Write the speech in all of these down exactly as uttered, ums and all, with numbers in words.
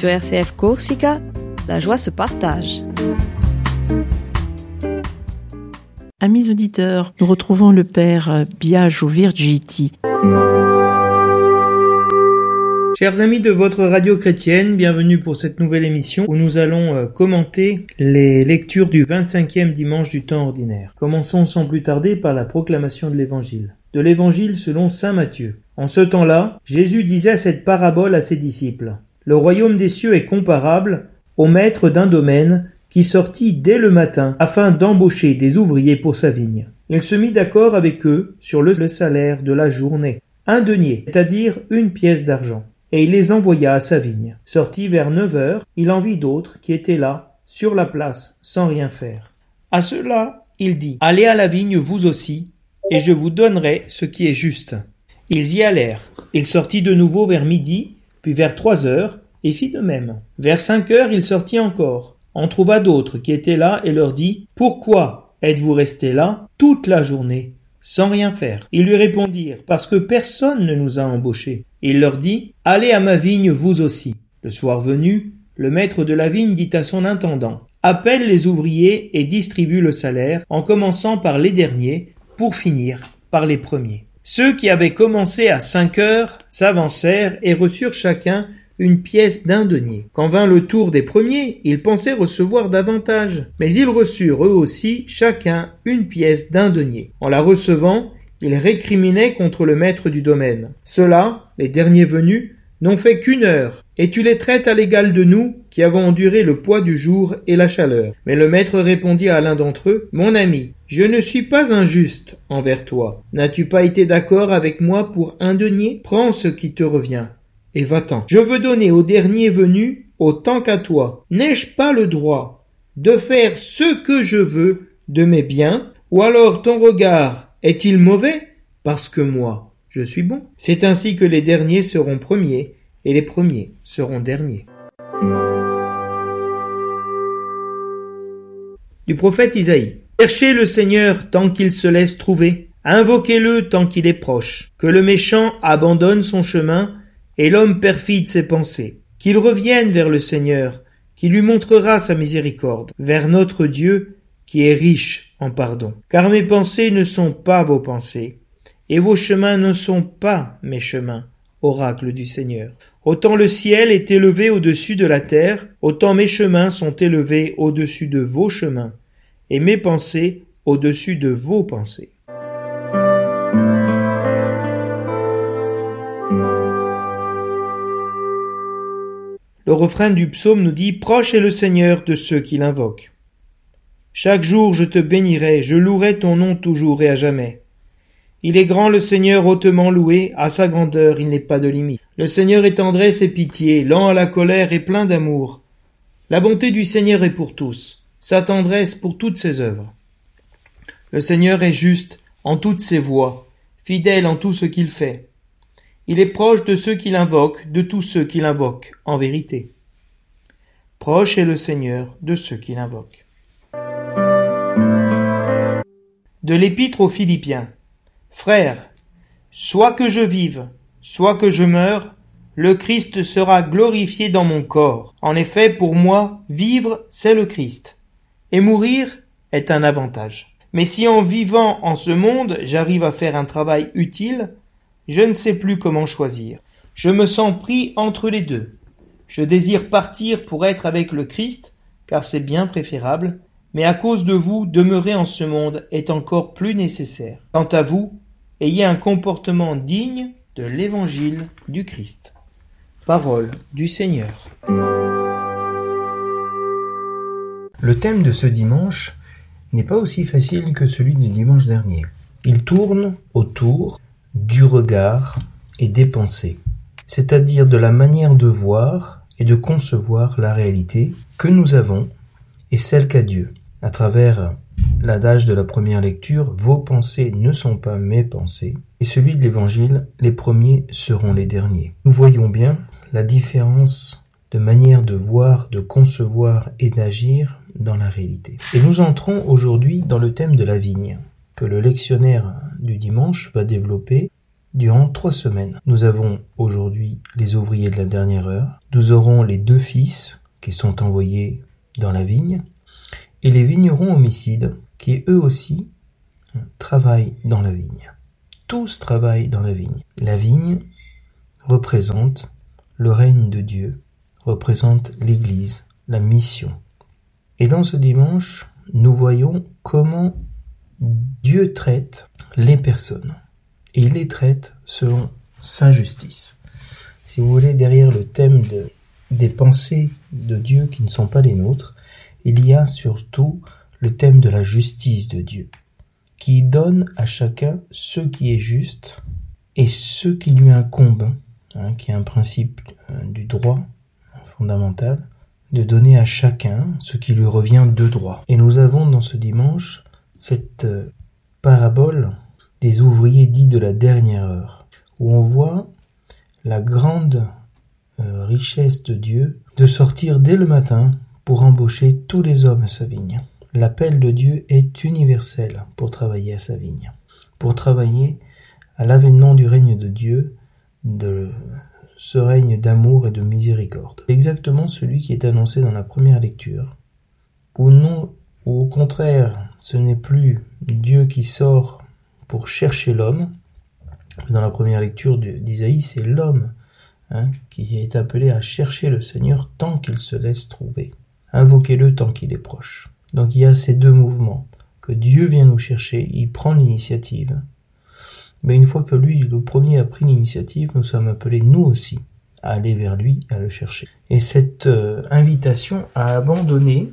Sur R C F Corsica, la joie se partage. Amis auditeurs, nous retrouvons le père Biagio Virgiti. Chers amis de votre radio chrétienne, bienvenue pour cette nouvelle émission où nous allons euh, commenter les lectures du vingt-cinquième dimanche du temps ordinaire. Commençons sans plus tarder par la proclamation de l'évangile. De l'évangile selon saint Matthieu. En ce temps-là, Jésus disait cette parabole à ses disciples. Le royaume des cieux est comparable au maître d'un domaine qui sortit dès le matin afin d'embaucher des ouvriers pour sa vigne. Il se mit d'accord avec eux sur le salaire de la journée, un denier, c'est-à-dire une pièce d'argent. Et il les envoya à sa vigne. Sorti vers neuf heures, il en vit d'autres qui étaient là, sur la place, sans rien faire. À ceux-là, il dit, « Allez à la vigne vous aussi, et je vous donnerai ce qui est juste. » Ils y allèrent. Il sortit de nouveau vers midi, puis vers trois heures, et fit de même. Vers cinq heures, il sortit encore. En trouva d'autres qui étaient là, et leur dit, « Pourquoi êtes-vous restés là toute la journée, sans rien faire ?» Ils lui répondirent, « Parce que personne ne nous a embauchés. » Il leur dit, « Allez à ma vigne vous aussi. » Le soir venu, le maître de la vigne dit à son intendant, « Appelle les ouvriers et distribue le salaire, en commençant par les derniers, pour finir par les premiers. » Ceux qui avaient commencé à cinq heures s'avancèrent et reçurent chacun une pièce d'un denier. Quand vint le tour des premiers, ils pensaient recevoir davantage, mais ils reçurent eux aussi chacun une pièce d'un denier. En la recevant, ils récriminaient contre le maître du domaine. Ceux-là, les derniers venus, n'ont fait qu'une heure, et tu les traites à l'égal de nous, qui avons enduré le poids du jour et la chaleur. Mais le maître répondit à l'un d'entre eux, « Mon ami, je ne suis pas injuste envers toi. N'as-tu pas été d'accord avec moi pour un denier? Prends ce qui te revient, et va-t'en. Je veux donner au dernier venu autant qu'à toi. N'ai-je pas le droit de faire ce que je veux de mes biens? Ou alors ton regard est-il mauvais? Parce que moi, je suis bon. C'est ainsi que les derniers seront premiers, et les premiers seront derniers. » Du prophète Isaïe. Cherchez le Seigneur tant qu'il se laisse trouver. Invoquez-le tant qu'il est proche. Que le méchant abandonne son chemin, et l'homme perfide ses pensées. Qu'il revienne vers le Seigneur, qui lui montrera sa miséricorde, vers notre Dieu, qui est riche en pardon. Car mes pensées ne sont pas vos pensées, et vos chemins ne sont pas mes chemins, oracle du Seigneur. Autant le ciel est élevé au-dessus de la terre, autant mes chemins sont élevés au-dessus de vos chemins, et mes pensées au-dessus de vos pensées. Le refrain du psaume nous dit « Proche est le Seigneur de ceux qui l'invoquent. Chaque jour je te bénirai, je louerai ton nom toujours et à jamais. Il est grand le Seigneur hautement loué, à sa grandeur il n'est pas de limite. Le Seigneur est tendresse et pitié, lent à la colère et plein d'amour. La bonté du Seigneur est pour tous, sa tendresse pour toutes ses œuvres. Le Seigneur est juste en toutes ses voies, fidèle en tout ce qu'il fait. Il est proche de ceux qui l'invoquent, de tous ceux qui l'invoquent, en vérité. Proche est le Seigneur de ceux qui l'invoquent. De l'Épître aux Philippiens. Frères, soit que je vive, soit que je meure, le Christ sera glorifié dans mon corps. En effet, pour moi, vivre, c'est le Christ, et mourir est un avantage. Mais si en vivant en ce monde, j'arrive à faire un travail utile, je ne sais plus comment choisir. Je me sens pris entre les deux. Je désire partir pour être avec le Christ, car c'est bien préférable, mais à cause de vous, demeurer en ce monde est encore plus nécessaire. Quant à vous, ayez un comportement digne de l'évangile du Christ. Parole du Seigneur. Le thème de ce dimanche n'est pas aussi facile que celui du dimanche dernier. Il tourne autour du regard et des pensées, c'est-à-dire de la manière de voir et de concevoir la réalité que nous avons et celle qu'a Dieu. À travers l'adage de la première lecture, « Vos pensées ne sont pas mes pensées » et celui de l'Évangile, « Les premiers seront les derniers ». Nous voyons bien la différence de manière de voir, de concevoir et d'agir dans la réalité. Et nous entrons aujourd'hui dans le thème de la vigne, que le lectionnaire du dimanche va développer durant trois semaines. Nous avons aujourd'hui les ouvriers de la dernière heure, nous aurons les deux fils qui sont envoyés dans la vigne, et les vignerons homicides qui eux aussi travaillent dans la vigne. Tous travaillent dans la vigne. La vigne représente le règne de Dieu, représente l'Église, la mission. Et dans ce dimanche, nous voyons comment Dieu traite les personnes. Et il les traite selon sa justice. Si vous voulez, derrière le thème de, des pensées de Dieu qui ne sont pas les nôtres, il y a surtout le thème de la justice de Dieu, qui donne à chacun ce qui est juste et ce qui lui incombe, hein, qui est un principe euh, du droit fondamental, de donner à chacun ce qui lui revient de droit. Et nous avons dans ce dimanche cette euh, parabole des ouvriers dits de la dernière heure, où on voit la grande euh, richesse de Dieu de sortir dès le matin pour embaucher tous les hommes à sa vigne. L'appel de Dieu est universel pour travailler à sa vigne, pour travailler à l'avènement du règne de Dieu, de ce règne d'amour et de miséricorde. Exactement celui qui est annoncé dans la première lecture, où non, où au contraire, ce n'est plus Dieu qui sort pour chercher l'homme. Dans la première lecture d'Isaïe, c'est l'homme hein, qui est appelé à chercher le Seigneur tant qu'il se laisse trouver. Invoquez-le tant qu'il est proche. Donc il y a ces deux mouvements, que Dieu vient nous chercher, il prend l'initiative. Mais une fois que lui, le premier, a pris l'initiative, nous sommes appelés, nous aussi, à aller vers lui, à le chercher. Et cette euh, invitation à abandonner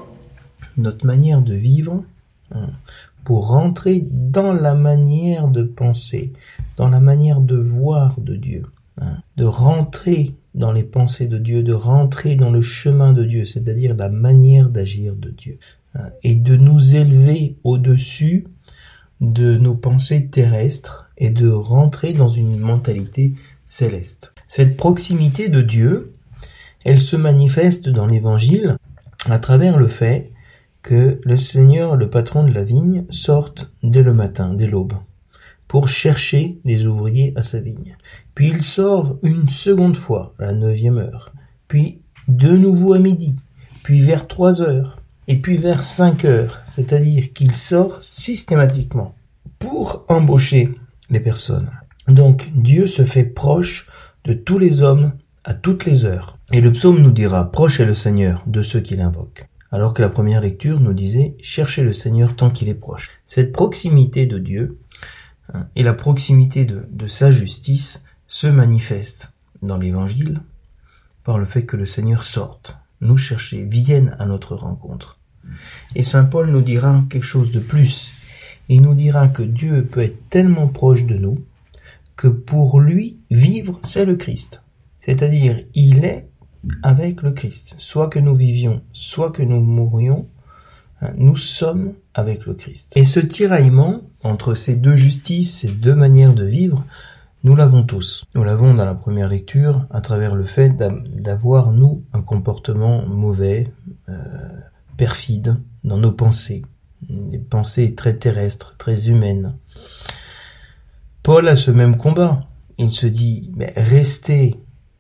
notre manière de vivre hein, pour rentrer dans la manière de penser, dans la manière de voir de Dieu, hein, de rentrer dans les pensées de Dieu, de rentrer dans le chemin de Dieu, c'est-à-dire la manière d'agir de Dieu, hein, et de nous élever au-dessus de nos pensées terrestres et de rentrer dans une mentalité céleste. Cette proximité de Dieu, elle se manifeste dans l'Évangile à travers le fait que le Seigneur, le patron de la vigne, sorte dès le matin, dès l'aube, pour chercher des ouvriers à sa vigne. Puis il sort une seconde fois, à la neuvième heure, puis de nouveau à midi, puis vers trois heures, et puis vers cinq heures, c'est-à-dire qu'il sort systématiquement pour embaucher les personnes. Donc Dieu se fait proche de tous les hommes à toutes les heures. Et le psaume nous dira, proche est le Seigneur de ceux qui l'invoquent. Alors que la première lecture nous disait, cherchez le Seigneur tant qu'il est proche. Cette proximité de Dieu hein, et la proximité de, de sa justice se manifeste dans l'Évangile par le fait que le Seigneur sorte, nous chercher, vienne à notre rencontre. Et saint Paul nous dira quelque chose de plus. Il nous dira que Dieu peut être tellement proche de nous que pour lui, vivre, c'est le Christ. C'est-à-dire, il est avec le Christ. Soit que nous vivions, soit que nous mourions, nous sommes avec le Christ. Et ce tiraillement entre ces deux justices, ces deux manières de vivre, nous l'avons tous. Nous l'avons dans la première lecture à travers le fait d'avoir, nous, un comportement mauvais, euh, perfide dans nos pensées. Des pensées très terrestres, très humaines. Paul a ce même combat. Il se dit, mais restez,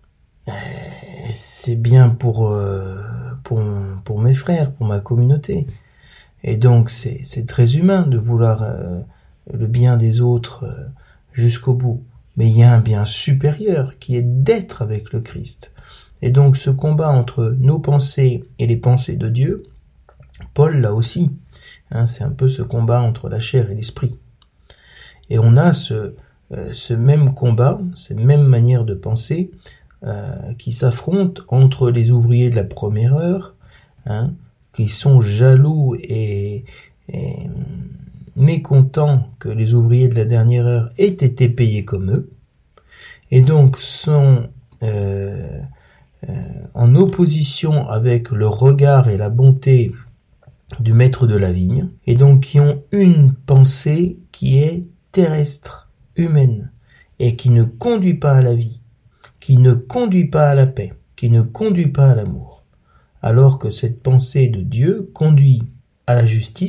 c'est bien pour, euh, pour, pour mes frères, pour ma communauté. Et donc c'est, c'est très humain de vouloir euh, le bien des autres euh, jusqu'au bout. Mais il y a un bien supérieur qui est d'être avec le Christ. Et donc ce combat entre nos pensées et les pensées de Dieu, Paul l'a aussi. Hein, c'est un peu ce combat entre la chair et l'esprit. Et on a ce, euh, ce même combat, cette même manière de penser euh, qui s'affrontent entre les ouvriers de la première heure, hein, qui sont jaloux et, et mécontents que les ouvriers de la dernière heure aient été payés comme eux, et donc sont euh, euh, en opposition avec le regard et la bonté du maître de la vigne, et donc qui ont une pensée qui est terrestre, humaine, et qui ne conduit pas à la vie, qui ne conduit pas à la paix, qui ne conduit pas à l'amour, alors que cette pensée de Dieu conduit à la justice,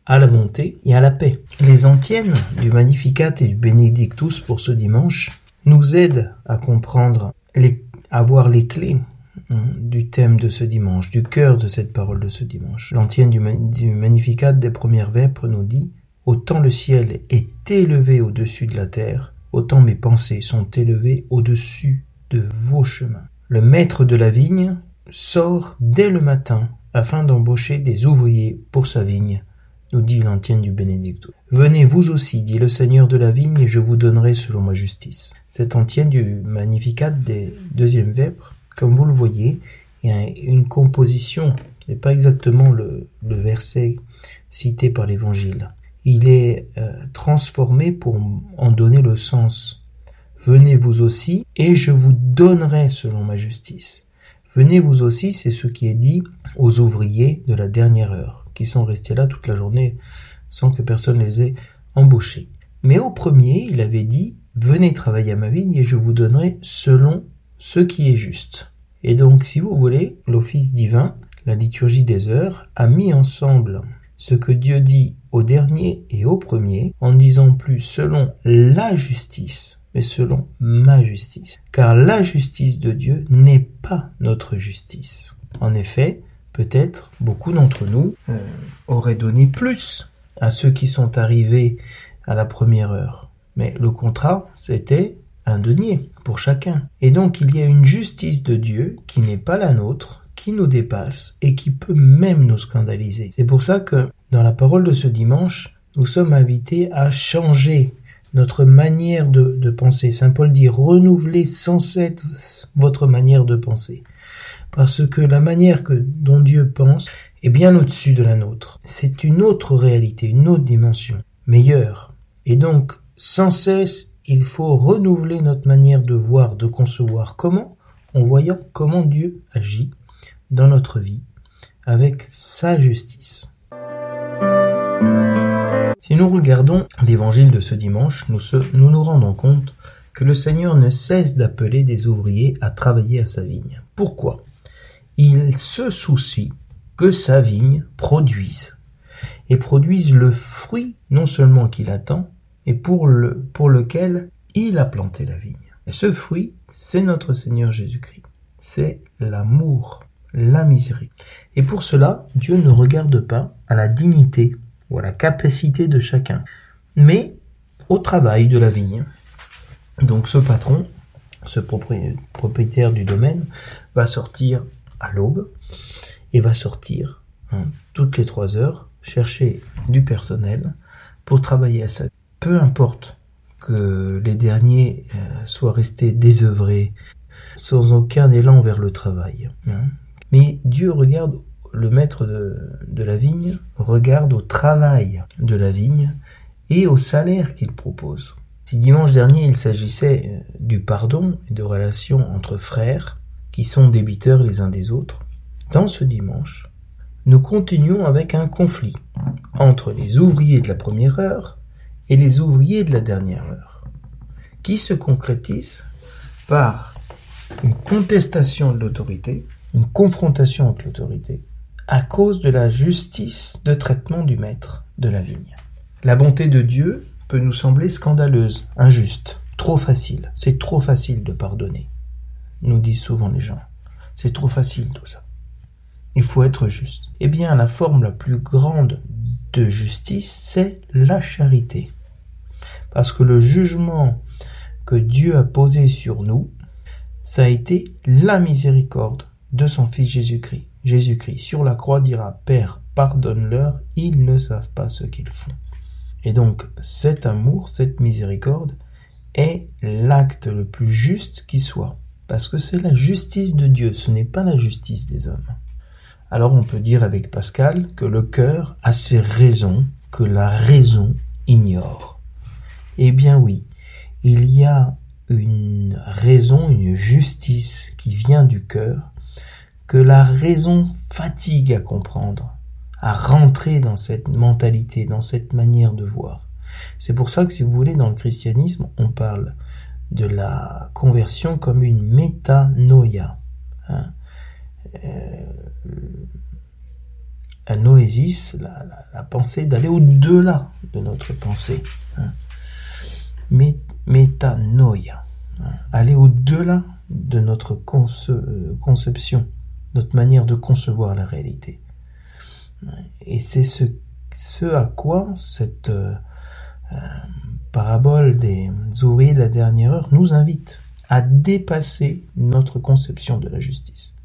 à la bonté et à la paix. Les antiennes du Magnificat et du Benedictus pour ce dimanche nous aident à comprendre, les, à voir les clés hein, du thème de ce dimanche, du cœur de cette parole de ce dimanche. L'antienne du, du Magnificat des premières vêpres nous dit « Autant le ciel est élevé au-dessus de la terre, autant mes pensées sont élevées au-dessus de vos chemins. » Le maître de la vigne sort dès le matin afin d'embaucher des ouvriers pour sa vigne, nous dit l'antienne du Benedictus. Venez vous aussi, dit le Seigneur de la vigne, et je vous donnerai selon ma justice. Cette antienne du Magnificat des deuxièmes vêpres, comme vous le voyez, il y a une composition, n'est pas exactement le, le verset cité par l'Évangile. Il est euh, transformé pour en donner le sens. Venez vous aussi, et je vous donnerai selon ma justice. Venez vous aussi, c'est ce qui est dit aux ouvriers de la dernière heure, qui sont restés là toute la journée sans que personne les ait embauchés. Mais au premier, il avait dit « Venez travailler à ma vigne et je vous donnerai selon ce qui est juste ». Et donc, si vous voulez, l'office divin, la liturgie des heures, a mis ensemble ce que Dieu dit au dernier et au premier, en ne disant plus selon la justice, mais selon ma justice. Car la justice de Dieu n'est pas notre justice. En effet, peut-être beaucoup d'entre nous euh, auraient donné plus à ceux qui sont arrivés à la première heure. Mais le contrat, c'était un denier pour chacun. Et donc il y a une justice de Dieu qui n'est pas la nôtre, qui nous dépasse et qui peut même nous scandaliser. C'est pour ça que dans la parole de ce dimanche, nous sommes invités à changer notre manière de, de penser. Saint Paul dit « Renouvelez sans cesse votre manière de penser ». Parce que la manière que, dont Dieu pense est bien au-dessus de la nôtre. C'est une autre réalité, une autre dimension, meilleure. Et donc, sans cesse, il faut renouveler notre manière de voir, de concevoir. Comment ? En voyant comment Dieu agit dans notre vie avec sa justice. Si nous regardons l'évangile de ce dimanche, nous, se, nous nous rendons compte que le Seigneur ne cesse d'appeler des ouvriers à travailler à sa vigne. Pourquoi ? Il se soucie que sa vigne produise, et produise le fruit non seulement qu'il attend, et pour, le, pour lequel il a planté la vigne. Et ce fruit, c'est notre Seigneur Jésus-Christ. C'est l'amour, la miséricorde. Et pour cela, Dieu ne regarde pas à la dignité ou à la capacité de chacun, mais au travail de la vigne. Donc ce patron, ce propriétaire du domaine, va sortir à l'aube et va sortir hein, toutes les trois heures chercher du personnel pour travailler à ça. Peu importe que les derniers euh, soient restés désœuvrés, sans aucun élan vers le travail. Hein. Mais Dieu regarde, le maître de, de la vigne, regarde au travail de la vigne et au salaire qu'il propose. Si dimanche dernier il s'agissait du pardon et de relations entre frères, qui sont débiteurs les uns des autres, dans ce dimanche, nous continuons avec un conflit entre les ouvriers de la première heure et les ouvriers de la dernière heure, qui se concrétise par une contestation de l'autorité, une confrontation avec l'autorité, à cause de la justice de traitement du maître de la vigne. La bonté de Dieu peut nous sembler scandaleuse, injuste, trop facile. C'est trop facile de pardonner, nous disent souvent les gens. C'est trop facile tout ça. Il faut être juste. Eh bien, la forme la plus grande de justice, c'est la charité. Parce que le jugement que Dieu a posé sur nous, ça a été la miséricorde de son Fils Jésus-Christ. Jésus-Christ, sur la croix, dira « Père, pardonne-leur, ils ne savent pas ce qu'ils font. » Et donc, cet amour, cette miséricorde, est l'acte le plus juste qui soit. Parce que c'est la justice de Dieu, ce n'est pas la justice des hommes. Alors on peut dire avec Pascal que le cœur a ses raisons que la raison ignore. Eh bien oui, il y a une raison, une justice qui vient du cœur, que la raison fatigue à comprendre, à rentrer dans cette mentalité, dans cette manière de voir. C'est pour ça que, si vous voulez, dans le christianisme, on parle de la conversion comme une métanoïa. Hein. Euh, la noésis, la, la, la pensée d'aller au-delà de notre pensée. Hein. Mé, métanoïa, hein. Aller au-delà de notre conce, euh, conception, notre manière de concevoir la réalité. Et c'est ce, ce à quoi cette euh, euh, parabole des ouvriers de la dernière heure nous invite, à dépasser notre conception de la justice.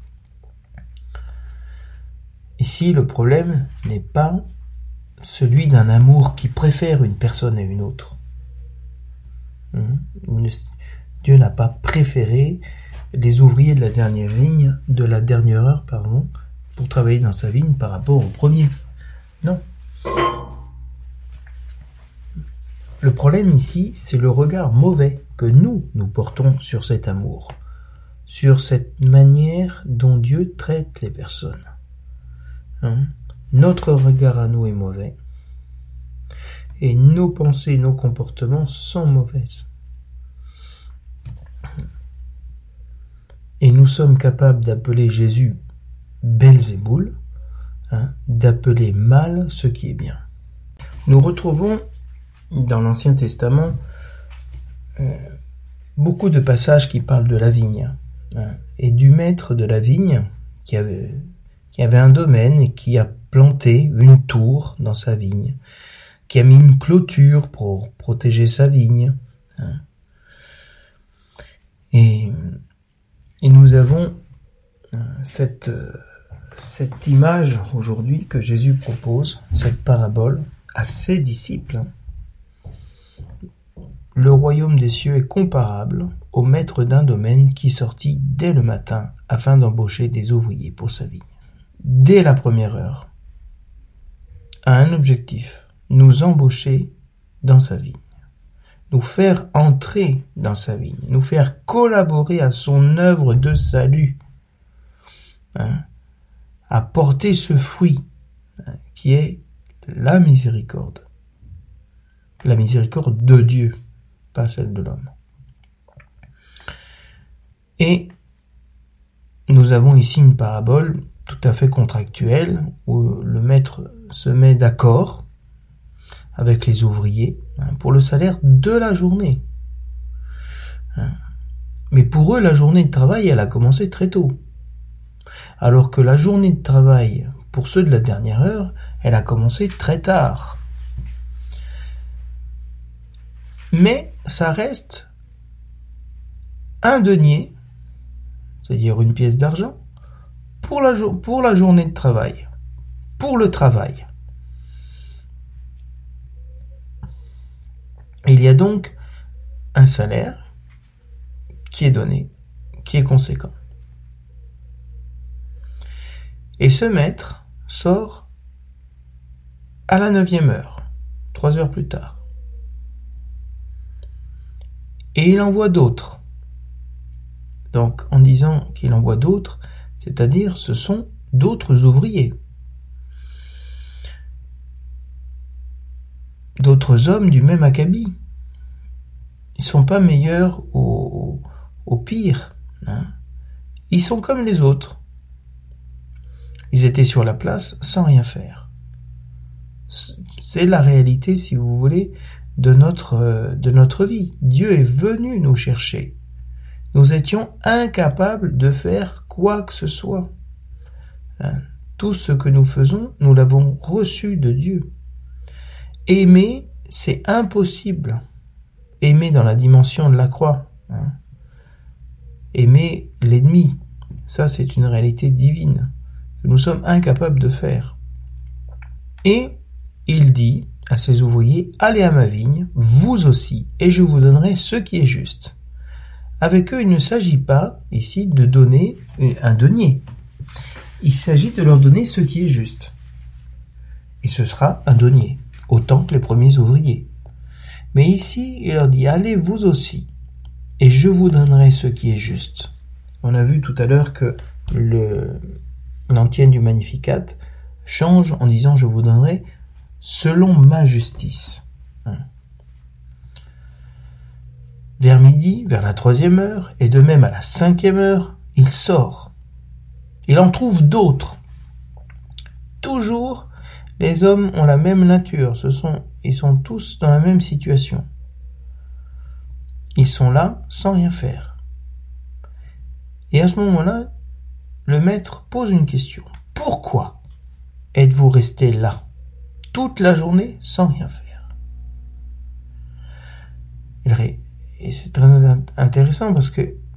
Ici, le problème n'est pas celui d'un amour qui préfère une personne à une autre. Dieu n'a pas préféré les ouvriers de la dernière vigne, de la dernière heure, pardon, pour travailler dans sa vigne par rapport aux premiers. Non. Le problème ici, c'est le regard mauvais que nous, nous portons sur cet amour, sur cette manière dont Dieu traite les personnes. Hein? Notre regard à nous est mauvais, et nos pensées, nos comportements sont mauvaises. Et nous sommes capables d'appeler Jésus Belzéboul, hein, d'appeler mal ce qui est bien. Nous retrouvons dans l'Ancien Testament euh, beaucoup de passages qui parlent de la vigne, hein, et du maître de la vigne qui avait, qui avait un domaine et qui a planté une tour dans sa vigne, qui a mis une clôture pour protéger sa vigne. Hein. Et, et nous avons euh, cette, euh, cette image aujourd'hui que Jésus propose, cette parabole à ses disciples. Hein. Le royaume des cieux est comparable au maître d'un domaine qui sortit dès le matin afin d'embaucher des ouvriers pour sa vigne. Dès la première heure, a un objectif, nous embaucher dans sa vigne, nous faire entrer dans sa vigne, nous faire collaborer à son œuvre de salut, hein, à porter ce fruit, hein, qui est la miséricorde. La miséricorde de Dieu, pas celle de l'homme. Et nous avons ici une parabole tout à fait contractuelle où le maître se met d'accord avec les ouvriers, hein, pour le salaire de la journée. Hein. Mais pour eux, la journée de travail, elle a commencé très tôt. Alors que la journée de travail, pour ceux de la dernière heure, elle a commencé très tard. Mais ça reste un denier, c'est-à-dire une pièce d'argent, pour la, jo- pour la journée de travail, pour le travail. Il y a donc un salaire qui est donné, qui est conséquent. Et ce maître sort à la neuvième heure, trois heures plus tard. Et il envoie d'autres. Donc, en disant qu'il envoie d'autres, c'est-à-dire ce sont d'autres ouvriers. D'autres hommes du même acabit. Ils ne sont pas meilleurs au, au pire. Hein. Ils sont comme les autres. Ils étaient sur la place sans rien faire. C'est la réalité, si vous voulez, de notre, de notre vie. Dieu est venu nous chercher. Nous étions incapables de faire quoi que ce soit. Hein. Tout ce que nous faisons, nous l'avons reçu de Dieu. Aimer, c'est impossible. Aimer dans la dimension de la croix. Hein. Aimer l'ennemi, ça c'est une réalité divine que nous sommes incapables de faire. Et il dit à ses ouvriers, allez à ma vigne, vous aussi, et je vous donnerai ce qui est juste. Avec eux, il ne s'agit pas ici de donner un denier. Il s'agit de leur donner ce qui est juste. Et ce sera un denier, autant que les premiers ouvriers. Mais ici, il leur dit, allez vous aussi, et je vous donnerai ce qui est juste. On a vu tout à l'heure que le, l'antienne du Magnificat change en disant, je vous donnerai selon ma justice. Vers midi, vers la troisième heure, et de même à la cinquième heure, il sort. Il en trouve d'autres. toujours, les hommes ont la même nature. Ce sont, ils sont tous dans la même situation. Ils sont là sans rien faire. Et à ce moment-là, le maître pose une question. Pourquoi êtes-vous resté là toute la journée sans rien faire? Et c'est très intéressant parce que